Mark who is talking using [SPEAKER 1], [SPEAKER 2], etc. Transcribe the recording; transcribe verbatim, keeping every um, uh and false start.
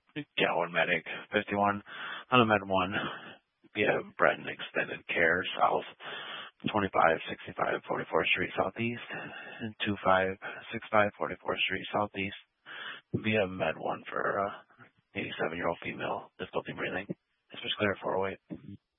[SPEAKER 1] Galvin Medic, fifty-one on the Med one. Yeah, Breton Extended Care South, twenty-five sixty-five forty-fourth Street Southeast, and two five six five forty-fourth Street Southeast. Via Med one for uh, eighty-seven-year-old female, difficulty breathing. Especially clear four oh eight.